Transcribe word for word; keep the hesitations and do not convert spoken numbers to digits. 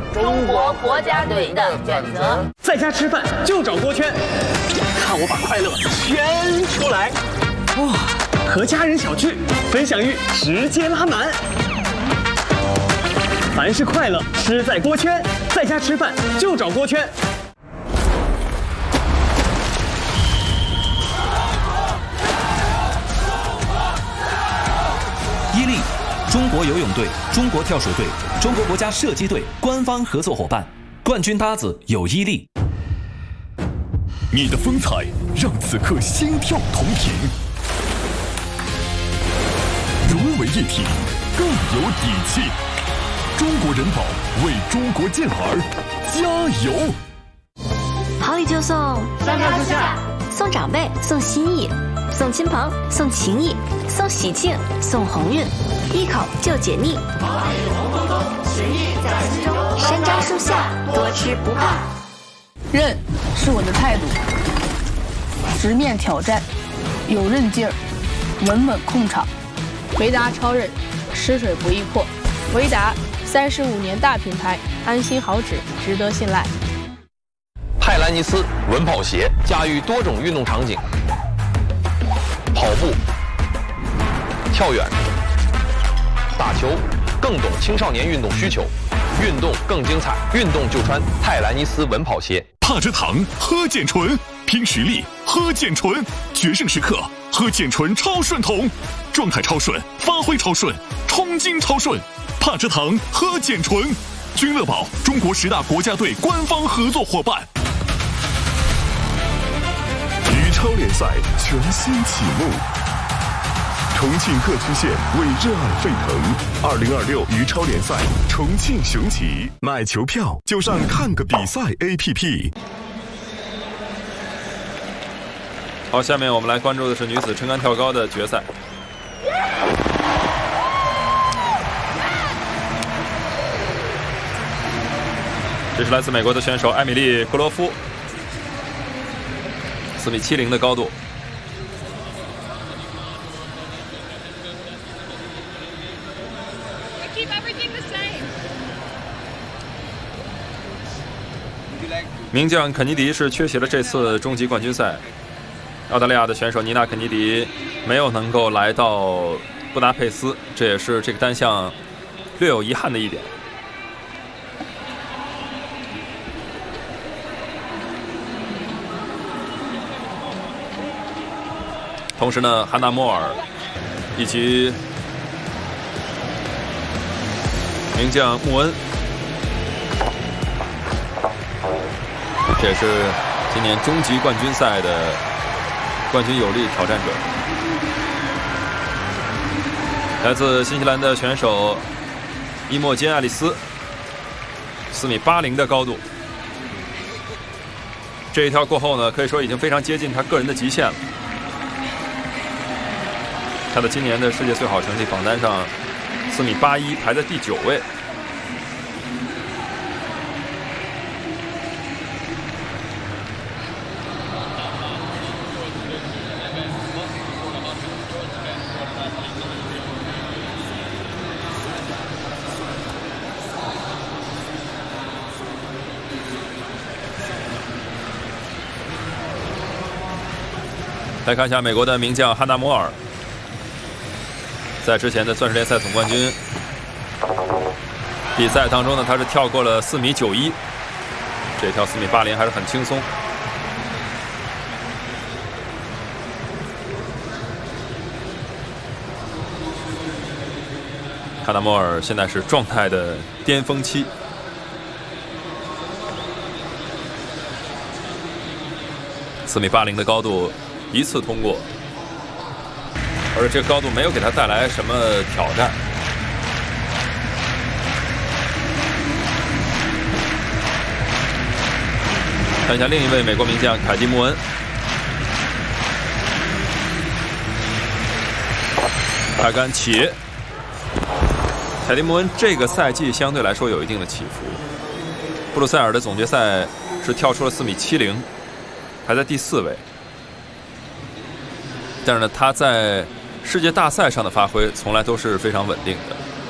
中国国家队的选择。 在家吃饭就找锅圈，看我把快乐圈出来！哇，和家人小聚，分享欲直接拉满。凡是快乐，吃在锅圈。在家吃饭就找锅圈。 伊利，中国游泳队、中国跳水队、中国国家射击队官方合作伙伴，冠军搭子有伊利。 你的风采让此刻心跳同频，融为一体，更有底气。中国人保为中国健儿加油！ 好礼就送， 上上下下， 送长辈，送心意。 送亲朋，送情谊，送喜庆，送鸿运，一口就解腻。 好礼红彤彤，情谊在心中。 山楂树下，多吃不怕。 韧是我的态度，直面挑战，有韧劲儿，稳稳控场。维达超韧，吃水不易破。维达三十五年大品牌，安心好纸，值得信赖。 泰兰尼斯稳跑鞋驾驭多种运动场景。 跑步、跳远、打球，更懂青少年运动需求，运动更精彩，运动就穿泰兰尼斯稳跑鞋。 帕蔗糖喝碱醇，拼实力喝碱醇，决胜时刻喝碱醇超顺桶，状态超顺，发挥超顺，冲劲超顺。帕蔗糖喝碱醇，君乐宝中国十大国家队官方合作伙伴。 羽超联赛全新启幕，重庆各区县为热爱沸腾。二零二六羽超联赛重庆雄起，买球票就上看个比赛 A P P。 好，下面我们来关注的是女子撑杆跳高的决赛。这是来自美国的选手艾米丽·格罗夫。 四米七零的高度，名将肯尼迪是缺席了这次终极冠军赛。澳大利亚的选手妮娜·肯尼迪没有能够来到布达佩斯，这也是这个单项略有遗憾的一点。 同时呢，汉娜·莫尔以及名将穆恩，这也是今年终极冠军赛的冠军有力挑战者。来自新西兰的选手伊莫金·爱丽丝，四米八零的高度。这一跳过后呢，可以说已经非常接近他个人的极限了。 他的今年的世界最好成绩榜单上，四米八一排在第九位。来看一下美国的名将汉娜·摩尔。 在之前的钻石联赛总冠军比赛当中呢，他是跳过了四米九一，这跳四米八零还是很轻松。汉娜·莫尔现在是状态的巅峰期，四米八零的高度一次通过。 而这个高度没有给他带来什么挑战。看一下另一位美国名将凯蒂·穆恩，拍杆起。凯蒂·穆恩这个赛季相对来说有一定的起伏。布鲁塞尔的总决赛是跳出了四米七零，排在第四位。但是呢，他在 世界大赛上的发挥从来都是非常稳定的。